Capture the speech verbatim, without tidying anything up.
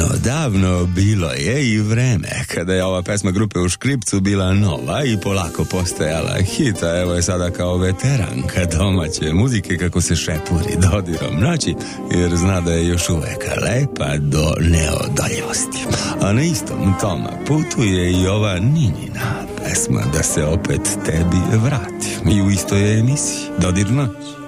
Davno, davno bilo je i vreme kada je ova pesma grupe U škripcu bila nova i polako postajala hita. Evo je sada kao veteranka domaće muzike kako se šepuri dodirom noći, jer zna da je još uvek lepa do neodoljivosti. A na istom tom putu je i ova Ninina pesma Da se opet tebi vrati. I u istoj emisiji Dodir noći.